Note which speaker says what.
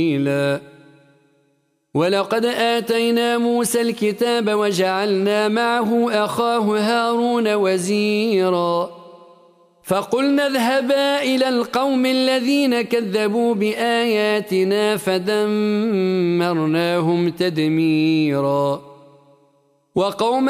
Speaker 1: ولقد آتينا موسى الكتاب وجعلنا معه أخاه هارون وزيرا فقلنا اذهبا إلى القوم الذين كذبوا بآياتنا فدمرناهم تدميرا وقوم